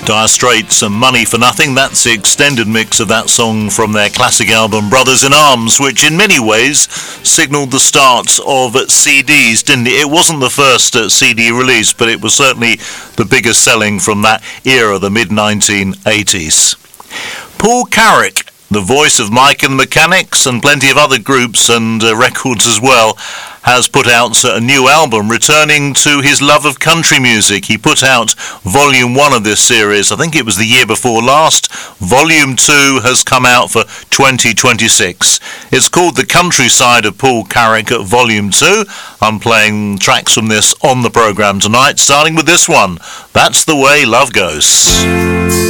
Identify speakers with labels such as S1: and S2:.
S1: Dire Straits and Money for Nothing. That's the extended mix of that song from their classic album Brothers in Arms, which in many ways signalled the start of CDs, didn't it? It wasn't the first CD release, but it was certainly the biggest selling from that era, the mid-1980s. Paul Carrack, the voice of Mike and the Mechanics and plenty of other groups and records as well, has put out a new album returning to his love of country music. He put out Volume 1 of this series, I think it was the year before last. Volume 2 has come out for 2026. It's called The Countryside of Paul Carrack Volume 2. I'm playing tracks from this on the programme tonight, starting with this one, That's the Way Love Goes.